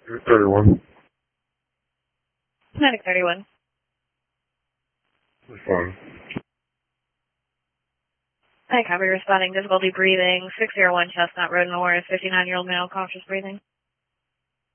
31. Medic 31. Respond. I copy responding. Difficulty breathing. 601 Chestnut Road North. 59-year-old male, cautious breathing.